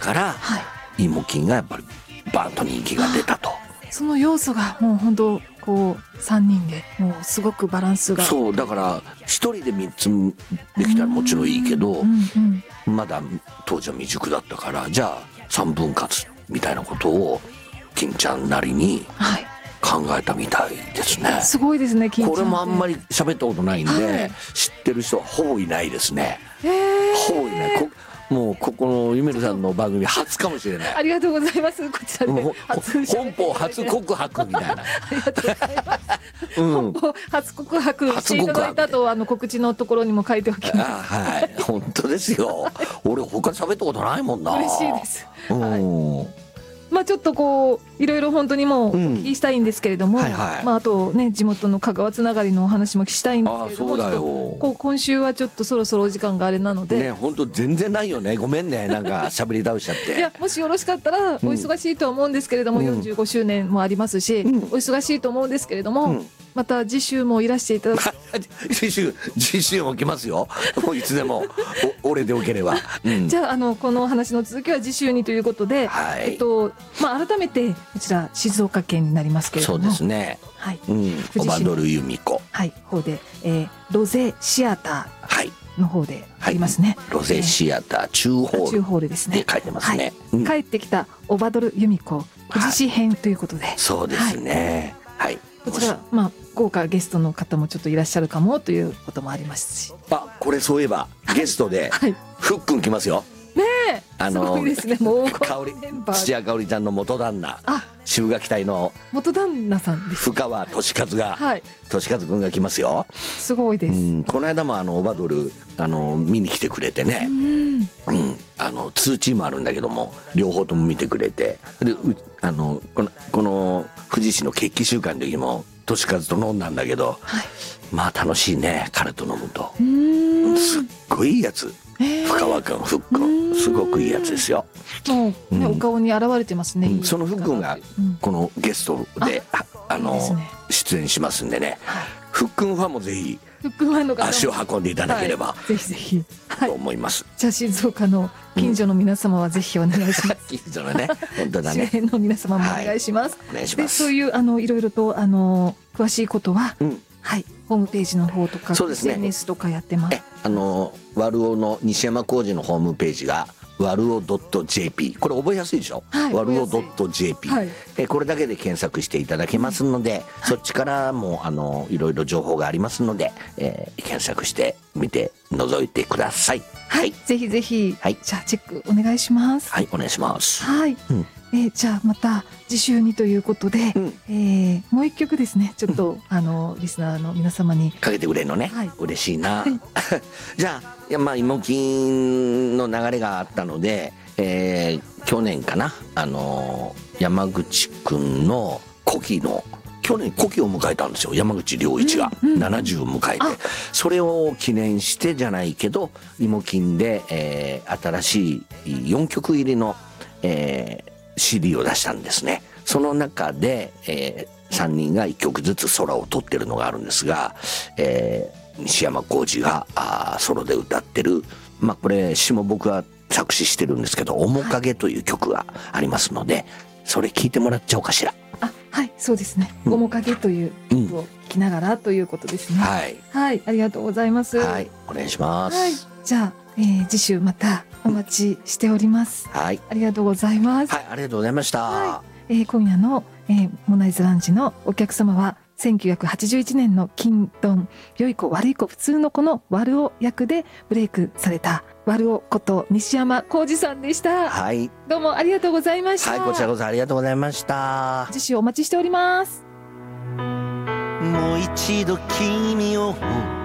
から、芋金がやっぱりバンと人気が出たと。 その要素がもう本当こう3人でもうすごくバランスが。 そうだから1人で3つできたらもちろんいいけど、まだ当時は未熟だったから、じゃあ3分割みたいなことを金ちゃんなりに考えたみたいですね。 すごいですね、金ちゃん。 これもあんまり喋ったことないんで、知ってる人はほぼいないですね。ほぼいない。もうここのゆめるさんの番組初かもしれない。 ありがとうございます。こちらで本邦初告白みたいな。 ありがとうございます。本邦初告白していただいたと告知のところにも書いておきます。 はい、本当ですよ。俺他喋ったことないもんな。 嬉しいです。まあちょっとこういろいろ本当にもうお聞きしたいんですけれども、まああとね地元の香川つながりのお話もしたいんですけれども、こう今週はちょっとそろそろお時間があれなのでね、本当全然ないよね。ごめんね、なんか喋り倒しちゃって。 いや、もしよろしかったらお忙しいとは思うんですけれども、45周年もありますし、お忙しいと思うんですけれども、また次週もいらしていただく。 次週も来ますよ。もういつでも俺でよければ。 じゃあこの話の続きは次週にということで、まあ改めてこちら静岡県になりますけれども、 そうですね。はい。オバドル由美子。 はい。方でロゼシアターの方でありますね。 ロゼシアター中ホール。 中ホールですね。 書いてますね。 帰ってきたオバドル由美子富士市編ということで。 そうですね。はい。 こちらまあ豪華ゲストの方もちょっといらっしゃるかもということもありますし。 これそういえばゲストでふっくん来ますよ。 ねえ。すごいですね。もう土屋香織ちゃんの元旦那、渋垣隊の元旦那さんです。 深川俊和が、俊和くんが来ますよ。 すごいです。 この間もオバドル見に来てくれてね。2チームあるんだけども両方とも見てくれて、でこの富士市の決起集会の時も俊和と飲んだんだけど、まあ楽しいね、彼と飲むと。すっごいいいやつ。深川くん、ふっくん、すごくいいやつですよ。 もうね、お顔に現れてますね。 そのふっくんがこのゲストで出演しますんでね、ふっくんファンもぜひ足を運んでいただければぜひぜひと思います。 じゃあ静岡の近所の皆様はぜひお願いします。 近所のね、本当だね。 周辺の皆様もお願いします。 お願いします。 そういういろいろと詳しいことは、ホームページの方とか SNS とかやってます。 ワルオの西山浩司のホームページがワルオ .jp、 これ覚えやすいでしょ。ワルオ .jp、これだけで検索していただけますので、そっちからもいろいろ情報がありますので、検索してみて覗いてください。 ぜひぜひ、じゃあチェックお願いします。 お願いします。 じゃあまた次週にということで、もう一曲ですね、ちょっとリスナーの皆様にかけてくれるのね、嬉しいな。じゃあまあ芋金の流れがあったので、去年かな、山口くんの古希の去年古希を迎えたんですよ、山口良一が70を迎えて、それを記念してじゃないけど芋金で、新しい4曲入りの、CD を出したんですね。その中で、3人が1曲ずつソロを取ってるのがあるんですが、西山浩司がソロで歌ってる、これ詞も僕は作詞してるんですけど「面影」という曲がありますので、それ聞いてもらっちゃおうかしら。 そうですね。面影という曲を聴きながらということですね。ありがとうございます。 お願いします。 じゃあ、次週またお待ちしております。ありがとうございます。 ありがとうございました。 今夜の、モナイズランチのお客様は1981年の金ドン良い子悪い子普通の子のワルオ役でブレイクされたワルオこと西山浩司さんでした。どうもありがとうございました。 こちらこそありがとうございました。 次週お待ちしております。 もう一度君を